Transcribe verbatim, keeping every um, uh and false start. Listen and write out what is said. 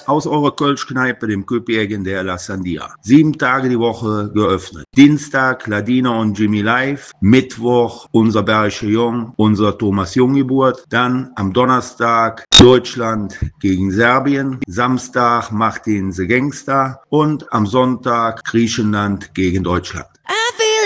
aus eurer Kölschkneipe, dem Köpjägen der La Sandia. Sieben Tage die Woche geöffnet. Dienstag Ladina und Jimmy live. Mittwoch unser Bergische Jung, unser Thomas Junggeburt. Dann am Donnerstag Deutschland gegen Serbien. Samstag Martin the Gangster. Und am Sonntag Griechenland gegen Deutschland.